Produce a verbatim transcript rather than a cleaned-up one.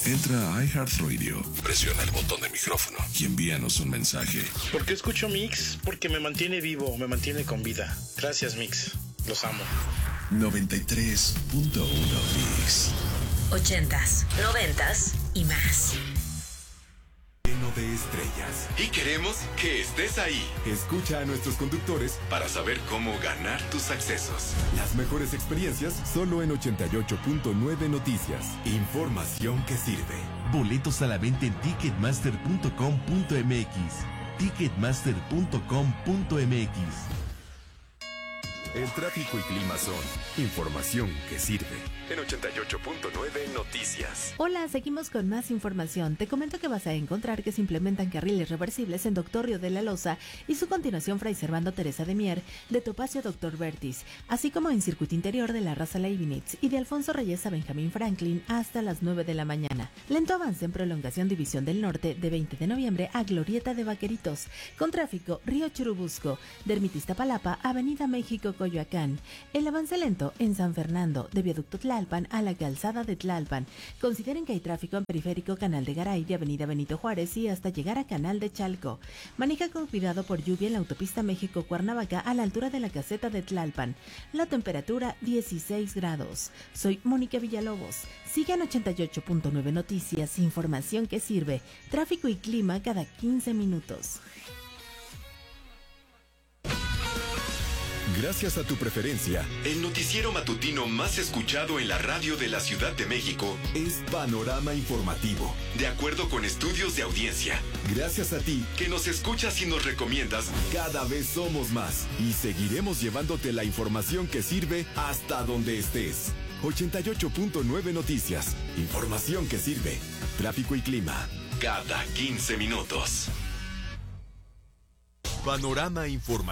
Entra a iHeartRadio, presiona el botón de micrófono y envíanos un mensaje. ¿Por qué escucho Mix? Porque me mantiene vivo, me mantiene con vida. Gracias, Mix. Los amo. noventa y tres punto uno Mix. Ochentas, noventas y más. Lleno de estrellas. Y queremos que estés ahí. Escucha a nuestros conductores para saber cómo ganar tus accesos. Las mejores experiencias solo en ochenta y ocho punto nueve Noticias. Información que sirve. Boletos a la venta en ticketmaster punto com punto m x. ticketmaster punto com punto m x. El tráfico y clima son información que sirve. En ochenta y ocho punto nueve Noticias. Hola, seguimos con más información. Te comento que vas a encontrar que se implementan carriles reversibles en Doctor Río de la Loza y su continuación Fray Servando Teresa de Mier, de Topacio Doctor Vertis, así como en circuito interior de la Raza Leibniz y de Alfonso Reyes a Benjamín Franklin hasta las nueve de la mañana. Lento avance en prolongación División del Norte de veinte de noviembre a Glorieta de Vaqueritos, con tráfico Río Churubusco, de Ermita Iztapalapa, Avenida México Coyoacán. El avance lento en San Fernando, de Viaducto Tlalpan a la calzada de Tlalpan. Consideren que hay tráfico en Periférico Canal de Garay de Avenida Benito Juárez y hasta llegar a Canal de Chalco. Maneja con cuidado por lluvia en la autopista México-Cuernavaca a la altura de la caseta de Tlalpan. La temperatura dieciséis grados. Soy Mónica Villalobos. Sigan ochenta y ocho punto nueve Noticias, información que sirve. Tráfico y clima cada quince minutos. Gracias a tu preferencia, el noticiero matutino más escuchado en la radio de la Ciudad de México es Panorama Informativo, de acuerdo con estudios de audiencia. Gracias a ti, que nos escuchas y nos recomiendas, cada vez somos más y seguiremos llevándote la información que sirve hasta donde estés. ochenta y ocho punto nueve Noticias, información que sirve. Tráfico y clima, cada quince minutos. Panorama Informativo.